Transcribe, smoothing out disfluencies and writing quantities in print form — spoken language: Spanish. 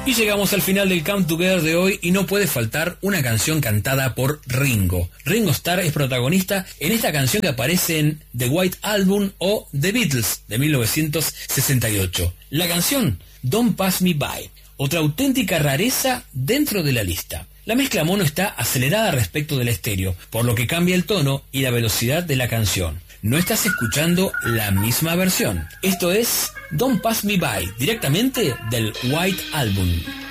Y llegamos al final del Come Together de hoy y no puede faltar una canción cantada por Ringo. Ringo Starr es protagonista en esta canción que aparece en The White Album o The Beatles de 1968. La canción Don't Pass Me By, otra auténtica rareza dentro de la lista. La mezcla mono está acelerada respecto del estéreo, por lo que cambia el tono y la velocidad de la canción. No estás escuchando la misma versión. Esto es Don't Pass Me By, directamente del White Album.